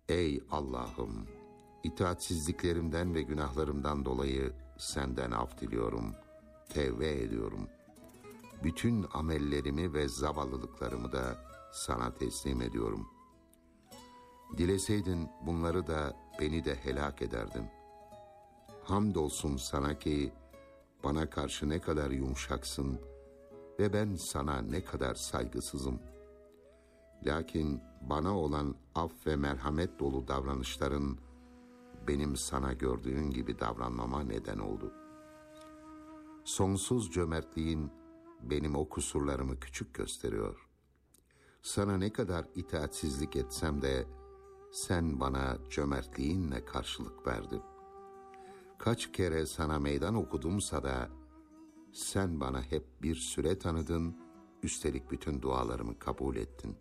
Ey Allah'ım! İtaatsizliklerimden ve günahlarımdan dolayı senden af diliyorum, tevbe ediyorum. Bütün amellerimi ve zavallılıklarımı da sana teslim ediyorum. Dileseydin bunları da beni de helak ederdin. Hamdolsun sana ki bana karşı ne kadar yumuşaksın ve ben sana ne kadar saygısızım. Lakin bana olan af ve merhamet dolu davranışların benim sana gördüğün gibi davranmama neden oldu. Sonsuz cömertliğin benim o kusurlarımı küçük gösteriyor. Sana ne kadar itaatsizlik etsem de sen bana cömertliğinle karşılık verdin. Kaç kere sana meydan okudumsa da sen bana hep bir süre tanıdın, üstelik bütün dualarımı kabul ettin.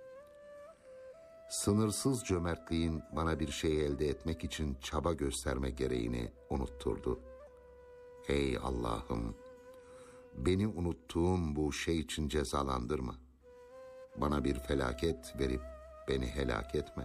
Sınırsız cömertliğin bana bir şey elde etmek için çaba gösterme gereğini unutturdu. Ey Allah'ım! Beni unuttuğum bu şey için cezalandırma. Bana bir felaket verip beni helak etme.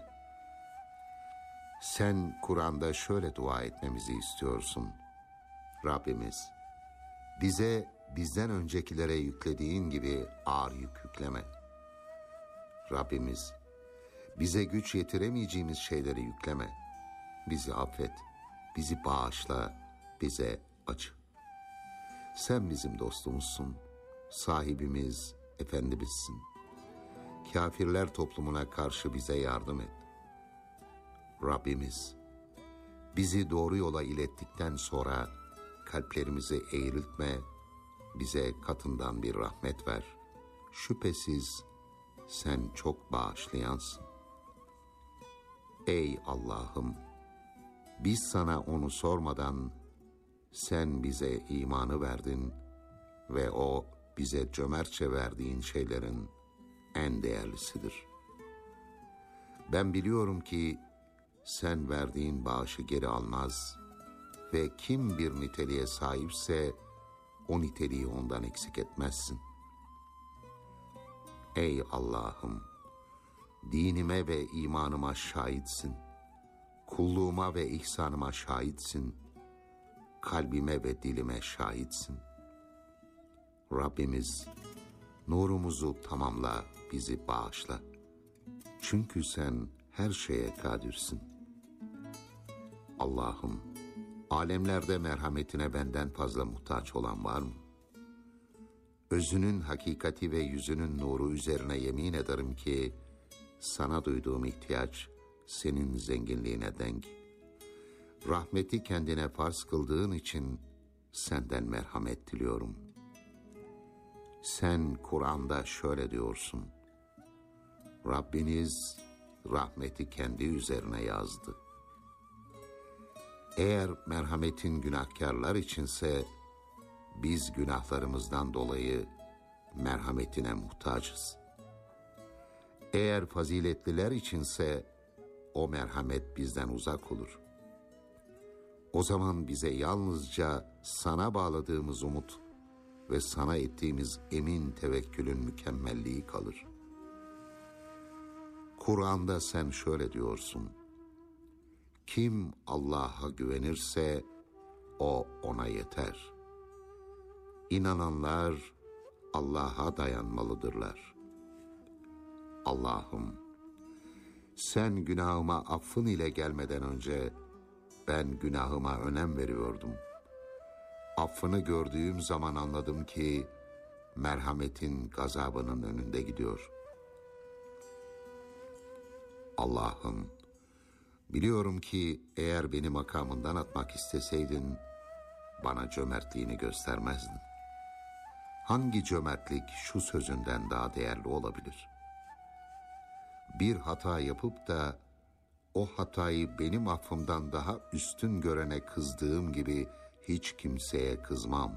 Sen Kur'an'da şöyle dua etmemizi istiyorsun. Rabbimiz, bize bizden öncekilere yüklediğin gibi ağır yük yükleme. Rabbimiz, bize güç yetiremeyeceğimiz şeyleri yükleme. Bizi affet, bizi bağışla, bize acı. Sen bizim dostumuzsun, sahibimiz, efendimizsin. Kafirler toplumuna karşı bize yardım et. Rabbimiz, bizi doğru yola ilettikten sonra kalplerimizi eğriltme, bize katından bir rahmet ver. Şüphesiz sen çok bağışlayansın. Ey Allah'ım! Biz sana onu sormadan sen bize imanı verdin ve o bize cömertçe verdiğin şeylerin en değerlisidir. Ben biliyorum ki sen verdiğin bağışı geri almaz ve kim bir niteliğe sahipse o niteliği ondan eksik etmezsin. Ey Allah'ım! Dinime ve imanıma şahitsin. Kulluğuma ve ihsanıma şahitsin. Kalbime ve dilime şahitsin. Rabbimiz, nurumuzu tamamla, bizi bağışla. Çünkü sen her şeye kadirsin. Allah'ım, alemlerde merhametine benden fazla muhtaç olan var mı? Özünün hakikati ve yüzünün nuru üzerine yemin ederim ki sana duyduğum ihtiyaç senin zenginliğine denk. Rahmeti kendine farz kıldığın için senden merhamet diliyorum. Sen Kur'an'da şöyle diyorsun. Rabbiniz rahmeti kendi üzerine yazdı. Eğer merhametin günahkarlar içinse biz günahlarımızdan dolayı merhametine muhtacız. Eğer faziletliler içinse o merhamet bizden uzak olur. O zaman bize yalnızca sana bağladığımız umut ve sana ettiğimiz emin tevekkülün mükemmelliği kalır. Kur'an'da sen şöyle diyorsun. Kim Allah'a güvenirse o ona yeter. İnananlar Allah'a dayanmalıdırlar. Allah'ım, sen günahıma affın ile gelmeden önce ben günahıma önem veriyordum. Affını gördüğüm zaman anladım ki merhametin gazabının önünde gidiyor. Allah'ım, biliyorum ki eğer beni makamından atmak isteseydin bana cömertliğini göstermezdin. Hangi cömertlik şu sözünden daha değerli olabilir? Bir hata yapıp da o hatayı benim affımdan daha üstün görene kızdığım gibi hiç kimseye kızmam.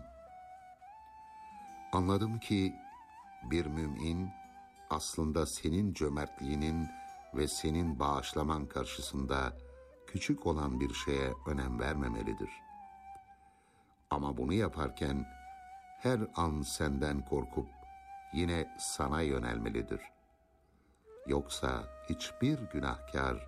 Anladım ki bir mümin aslında senin cömertliğinin ve senin bağışlaman karşısında küçük olan bir şeye önem vermemelidir. Ama bunu yaparken her an senden korkup yine sana yönelmelidir. Yoksa hiçbir günahkar